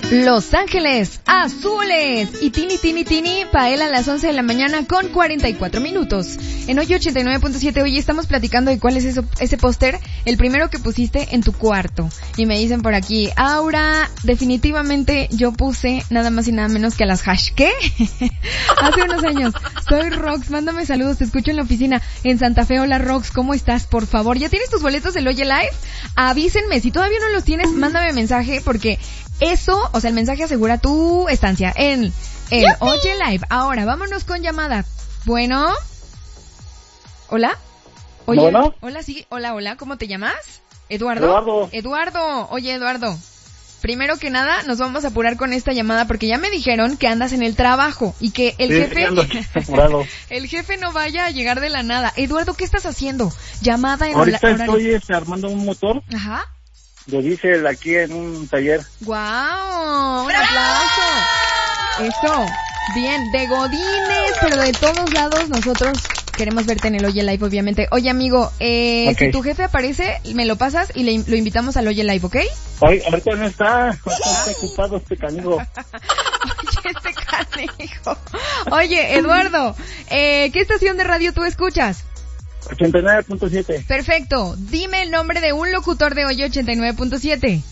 Los Ángeles Azules y Tini, Paela a las 11 de la mañana con 44 minutos. En hoy 89.7, hoy estamos platicando de cuál es ese póster, el primero que pusiste en tu cuarto. Y me dicen por aquí, Aura, definitivamente yo puse nada más y nada menos que a las Hash. ¿Qué? Hace unos años. Soy Rox, mándame saludos, te escucho en la oficina en Santa Fe. Hola Rox, ¿cómo estás? Por favor, ¿ya tienes tus boletos del Oye Live? Avísenme, si todavía no los tienes, mándame mensaje porque eso, o sea, el mensaje asegura tu estancia en el Oye Live. Ahora, vámonos con llamada. Bueno. ¿Hola? Oye, ¿Bueno? Hola, sí. Hola, ¿cómo te llamas? ¿Eduardo? Eduardo. Oye, Eduardo. Primero que nada, nos vamos a apurar con esta llamada porque ya me dijeron que andas en el trabajo y que el jefe... el jefe no vaya a llegar de la nada. Eduardo, ¿qué estás haciendo? Llamada en ahorita estoy armando un motor. Ajá. De diésel aquí en un taller. ¡Guau! ¡Un aplauso! Eso, bien, de godines, pero de todos lados nosotros queremos verte en el Oye Live, obviamente. Oye, amigo, Okay. Si tu jefe aparece, me lo pasas y lo invitamos al Oye Live, ¿ok? Oye, ahorita no está ocupado este canijo. Oye, este canijo. Oye, Eduardo, ¿qué estación de radio tú escuchas? 89.7. Perfecto. Dime el nombre de un locutor de Oye 89.7.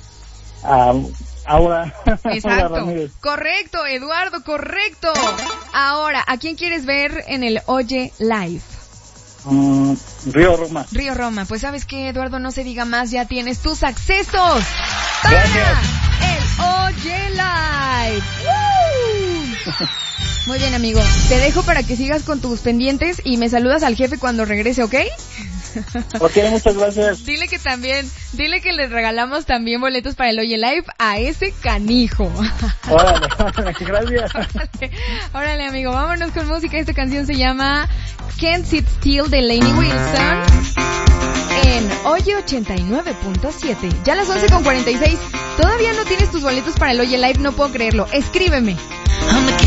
Ahora. Exacto. Correcto, Eduardo, correcto. Ahora, ¿a quién quieres ver en el Oye Live? Río Roma. Río Roma. Pues sabes qué, Eduardo, no se diga más, ya tienes tus accesos para Gracias. el Oye Live. ¡Woo! Muy bien, amigo. Te dejo para que sigas con tus pendientes y me saludas al jefe cuando regrese, ¿ok? Ok, muchas gracias. Dile que le regalamos también boletos para el Oye Live a ese canijo. Órale, gracias. Órale, amigo, vámonos con música. Esta canción se llama Can't Sit Still de Lainey Wilson en Oye 89.7. Ya las 11:46. ¿Todavía no tienes tus boletos para el Oye Live? No puedo creerlo. Escríbeme.